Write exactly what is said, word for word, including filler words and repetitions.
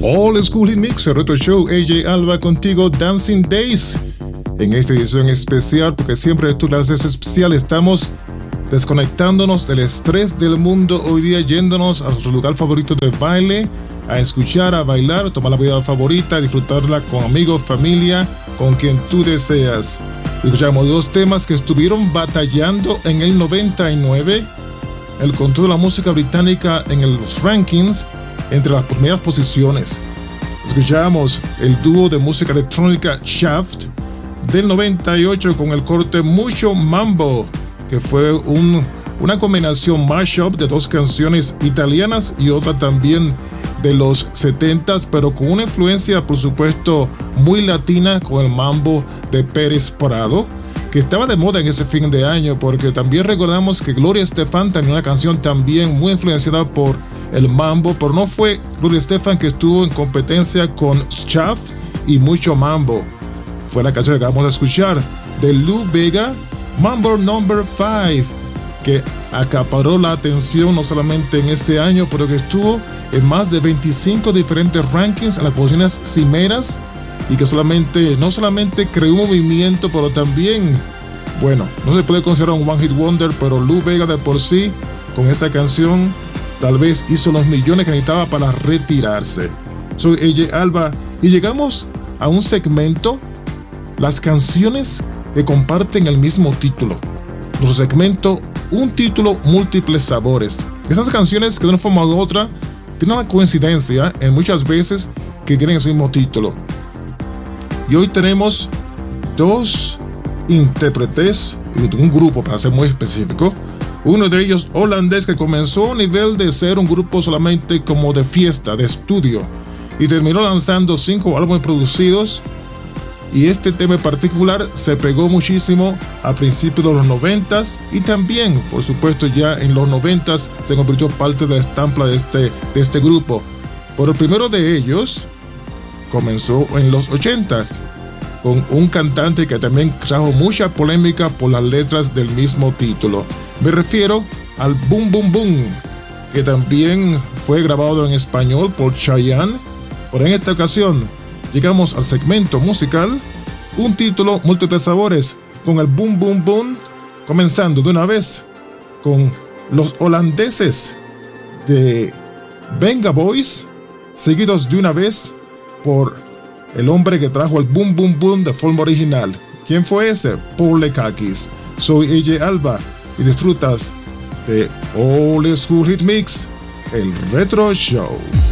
All School Hit Mix, el Retro Show. A J Alba contigo, Dancing Days. En esta edición especial, porque siempre tú la haces especial, estamos desconectándonos del estrés del mundo hoy día, yéndonos a nuestro lugar favorito de baile, a escuchar, a bailar, tomar la vida favorita, disfrutarla con amigos, familia, con quien tú deseas. Escuchamos dos temas que estuvieron batallando en el noventa y nueve, el control de la música británica en los rankings, entre las primeras posiciones. Escuchamos el dúo de música electrónica Shaft del noventa y ocho con el corte Mucho Mambo, que fue un, una combinación mashup de dos canciones italianas y otra también de los setentas, pero con una influencia por supuesto muy latina, con el mambo de Pérez Prado, que estaba de moda en ese fin de año, porque también recordamos que Gloria Estefan tenía una canción también muy influenciada por el mambo, pero no fue Gloria Estefan que estuvo en competencia con Shaft y Mucho Mambo. Fue la canción que acabamos de escuchar de Lou Bega, Mambo Number cinco, que acaparó la atención no solamente en ese año, pero que estuvo en más de veinticinco diferentes rankings en las posiciones cimeras, y que solamente, no solamente creó un movimiento, pero también, bueno, no se puede considerar un One Hit Wonder, pero Lou Bega de por sí, con esta canción, tal vez hizo los millones que necesitaba para retirarse. Soy A J Alba y llegamos a un segmento, las canciones que comparten el mismo título. Nuestro segmento, un título, múltiples sabores. Esas canciones que de una forma u otra tienen una coincidencia en muchas veces que tienen el mismo título. Y hoy tenemos dos intérpretes, un grupo para ser muy específico. Uno de ellos holandés, que comenzó a nivel de ser un grupo solamente como de fiesta, de estudio, y terminó lanzando cinco álbumes producidos. Y este tema en particular se pegó muchísimo a principios de los noventas, y también, por supuesto, ya en los noventas se convirtió parte de la estampa de este, de este grupo. Pero el primero de ellos comenzó en los ochentas, con un cantante que también trajo mucha polémica por las letras del mismo título. Me refiero al Boom Boom Boom, que también fue grabado en español por Chayanne. Pero en esta ocasión llegamos al segmento musical, un título, múltiples sabores, con el Boom Boom Boom, comenzando de una vez con los holandeses de Venga Boys, seguidos de una vez por el hombre que trajo el Boom Boom Boom de forma original. ¿Quién fue ese? Paul Lekakis. Soy A J Alba y disfrutas de All School Hit Mix, el Retro Show.